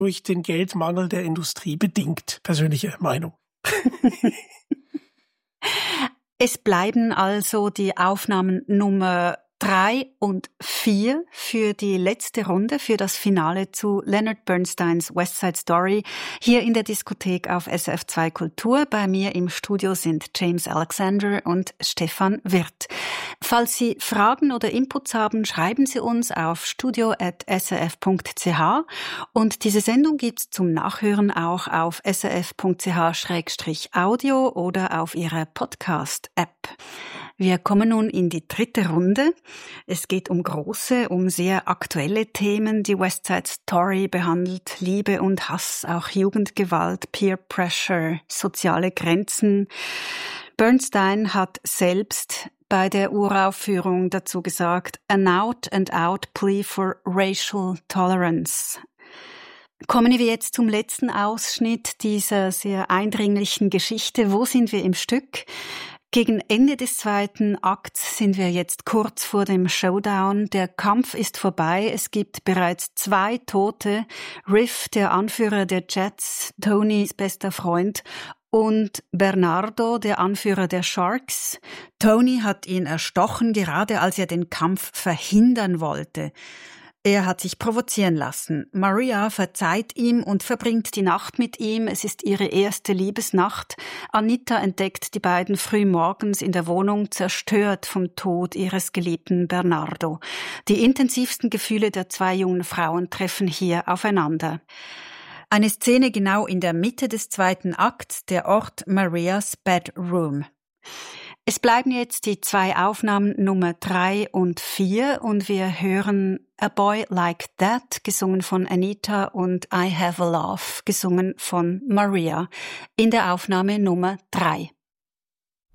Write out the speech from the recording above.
durch den Geldmangel der Industrie bedingt. Persönliche Meinung. Es bleiben also die Aufnahmen Nummer 3 und 4 für die letzte Runde, für das Finale zu Leonard Bernsteins West Side Story, hier in der Diskothek auf SRF 2 Kultur. Bei mir im Studio sind James Alexander und Stefan Wirth. Falls Sie Fragen oder Inputs haben, schreiben Sie uns auf studio@srf.ch und diese Sendung gibt's zum Nachhören auch auf srf.ch/audio oder auf Ihrer Podcast-App. Wir kommen nun in die dritte Runde. Es geht um große, um sehr aktuelle Themen. Die West Side Story behandelt Liebe und Hass, auch Jugendgewalt, Peer Pressure, soziale Grenzen. Bernstein hat selbst bei der Uraufführung dazu gesagt, an out-and-out plea for racial tolerance. Kommen wir jetzt zum letzten Ausschnitt dieser sehr eindringlichen Geschichte. Wo sind wir im Stück? Gegen Ende des zweiten Akts sind wir jetzt kurz vor dem Showdown. Der Kampf ist vorbei. Es gibt bereits 2 Tote. Riff, der Anführer der Jets, Tonys bester Freund, und Bernardo, der Anführer der Sharks. Tony hat ihn erstochen, gerade als er den Kampf verhindern wollte. Er hat sich provozieren lassen. Maria verzeiht ihm und verbringt die Nacht mit ihm. Es ist ihre erste Liebesnacht. Anita entdeckt die beiden früh morgens in der Wohnung, zerstört vom Tod ihres geliebten Bernardo. Die intensivsten Gefühle der 2 jungen Frauen treffen hier aufeinander. Eine Szene genau in der Mitte des zweiten Akts, der Ort Marias Bedroom. Es bleiben jetzt die 2 Aufnahmen Nummer 3 und 4 und wir hören A Boy Like That, gesungen von Anita, und I Have a Love, gesungen von Maria, in der Aufnahme Nummer 3.